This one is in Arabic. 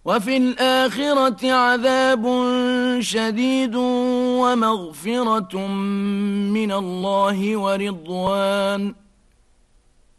وفي الآخرة عذاب شديد ومغفرة من الله ورضوان.